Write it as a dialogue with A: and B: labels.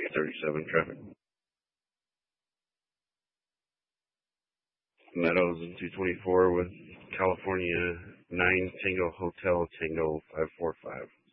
A: 37 traffic. Meadows in 224 with California 9 Tango Hotel Tango 545.